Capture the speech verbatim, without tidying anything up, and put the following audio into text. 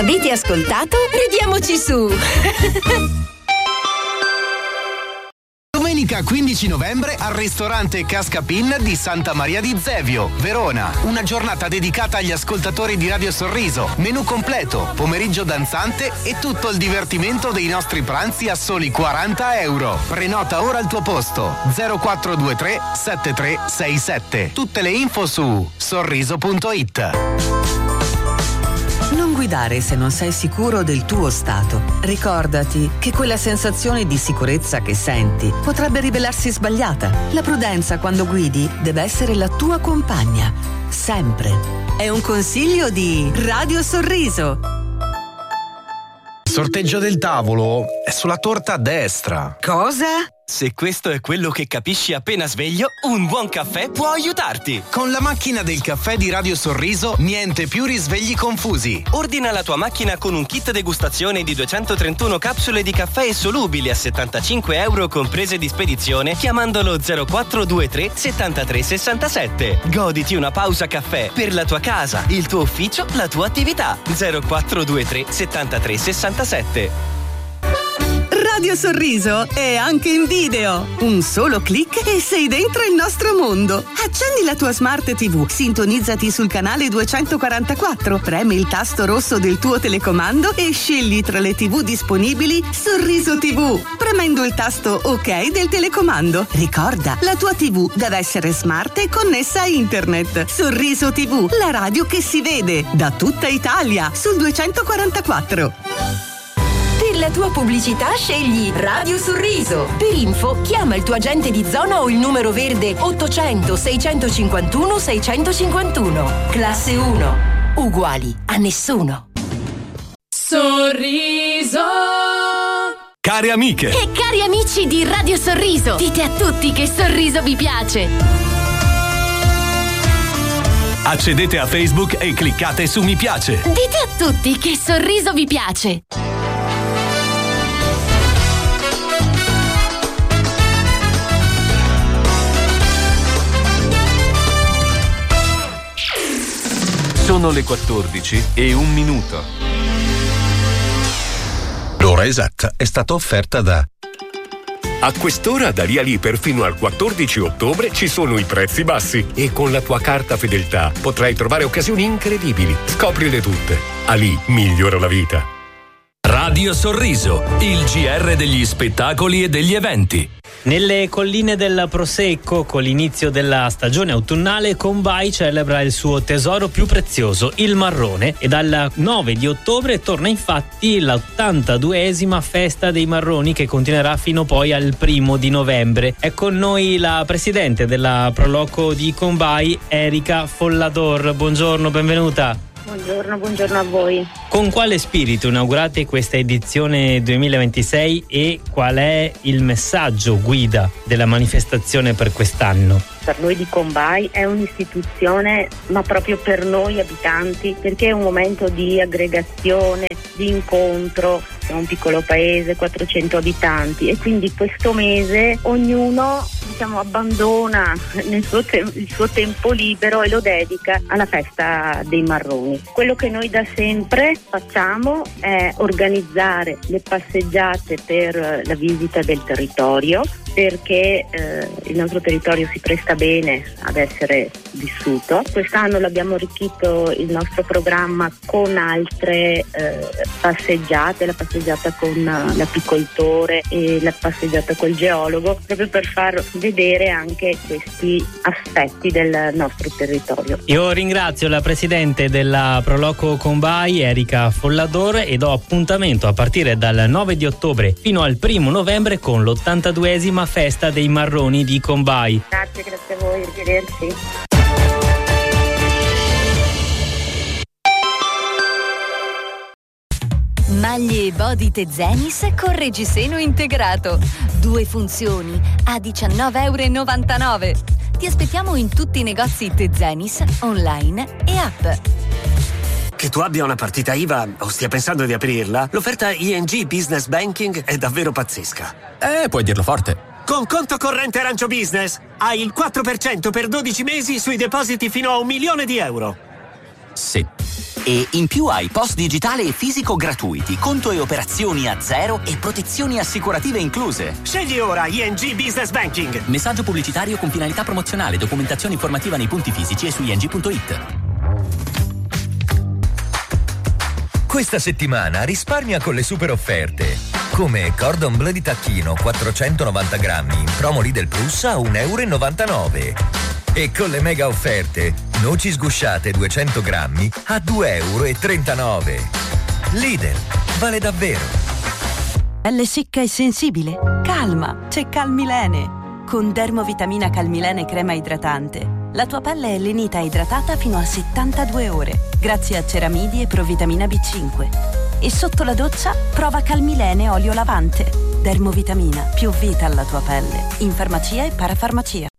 Avete ascoltato? Ridiamoci su! Domenica quindici novembre al ristorante Cascapin di Santa Maria di Zevio, Verona. Una giornata dedicata agli ascoltatori di Radio Sorriso. Menù completo, pomeriggio danzante e tutto il divertimento dei nostri pranzi a soli quaranta euro. Prenota ora il tuo posto. zero quattro due tre sette tre sei sette. Tutte le info su sorriso punto it. Non guidare se non sei sicuro del tuo stato. Ricordati che quella sensazione di sicurezza che senti potrebbe rivelarsi sbagliata. La prudenza quando guidi deve essere la tua compagna. Sempre. È un consiglio di Radio Sorriso. Il sorteggio del tavolo è sulla torta a destra. Cosa? Se questo è quello che capisci appena sveglio, un buon caffè può aiutarti. Con la macchina del caffè di Radio Sorriso, niente più risvegli confusi. Ordina la tua macchina con un kit degustazione di duecentotrentuno capsule di caffè solubili a settantacinque euro comprese di spedizione chiamandolo zero quattro due tre settantatré sessantasette. Goditi una pausa caffè per la tua casa, il tuo ufficio, la tua attività. zero quattro due tre settantatré sessantasette. Radio Sorriso è anche in video. Un solo clic e sei dentro il nostro mondo. Accendi la tua Smart tivù, sintonizzati sul canale duecentoquarantaquattro, premi il tasto rosso del tuo telecomando e scegli tra le tivù disponibili Sorriso tivù, premendo il tasto OK del telecomando. Ricorda, la tua tivù deve essere smart e connessa a internet. Sorriso tivù, la radio che si vede da tutta Italia sul duecentoquarantaquattro. Per la tua pubblicità scegli Radio Sorriso. Per info chiama il tuo agente di zona o il numero verde ottocento seicentocinquantuno seicentocinquantuno. Classe uno. Uguali a nessuno. Sorriso. Care amiche e cari amici di Radio Sorriso, dite a tutti che Sorriso vi piace. Accedete a Facebook e cliccate su mi piace. Dite a tutti che Sorriso vi piace. Sono le quattordici e un minuto. L'ora esatta è stata offerta da... A quest'ora da lì a lì fino al quattordici ottobre ci sono i prezzi bassi e con la tua carta fedeltà potrai trovare occasioni incredibili. Scoprile tutte. Ali migliora la vita. Radio Sorriso, il G R degli spettacoli e degli eventi. Nelle colline del Prosecco, con l'inizio della stagione autunnale, Combai celebra il suo tesoro più prezioso, il marrone, e dal nove di ottobre torna infatti l'ottantaduesima festa dei marroni, che continuerà fino poi al primo di novembre. È con noi la presidente della Proloco di Combai, Erika Follador. Buongiorno, benvenuta. Buongiorno, buongiorno a voi. Con quale spirito inaugurate questa edizione duemilaventisei e qual è il messaggio guida della manifestazione per quest'anno? Per noi di Combai è un'istituzione, ma proprio per noi abitanti, perché è un momento di aggregazione, di incontro. Siamo un piccolo paese, quattrocento abitanti, e quindi questo mese ognuno, diciamo, abbandona nel suo te- il suo tempo libero e lo dedica alla festa dei marroni. Quello che noi da sempre facciamo è organizzare le passeggiate per la visita del territorio, perché eh, il nostro territorio si presta bene ad essere vissuto. Quest'anno l'abbiamo arricchito il nostro programma con altre eh, passeggiate, la passeggiata con l'apicoltore e la passeggiata col geologo, proprio per far vedere anche questi aspetti del nostro territorio. Io ringrazio la presidente della Proloco Combai, Erika Follador, e do appuntamento a partire dal nove di ottobre fino al primo novembre con l'ottantaduesima festa dei marroni di Combai. Grazie, grazie a voi, arrivederci. Maglie e body Tezenis con reggiseno integrato. Due funzioni a diciannove e novantanove euro. Ti aspettiamo in tutti i negozi Tezenis, online e app. Che tu abbia una partita I V A o stia pensando di aprirla, l'offerta I N G Business Banking è davvero pazzesca. Eh, puoi dirlo forte. Con conto corrente Arancio Business hai il quattro per cento per dodici mesi sui depositi fino a un milione di euro. Sì. E in più hai post digitale e fisico gratuiti, conto e operazioni a zero e protezioni assicurative incluse. Scegli ora I N G Business Banking. Messaggio pubblicitario con finalità promozionale, documentazione informativa nei punti fisici e su i n g punto i t. Questa settimana risparmia con le super offerte. Come Cordon Bleu di tacchino quattrocentonovanta grammi in promo Lidl Plus a un euro e novantanove. E con le mega offerte, noci sgusciate duecento grammi a due euro e trentanove. Lidl, vale davvero. Pelle secca e sensibile? Calma, c'è Calmilene. Con Dermovitamina Calmilene crema idratante, la tua pelle è lenita e idratata fino a settantadue ore, grazie a ceramidi e provitamina B cinque. E sotto la doccia, prova Calmilene olio lavante. Dermovitamina, più vita alla tua pelle. In farmacia e parafarmacia.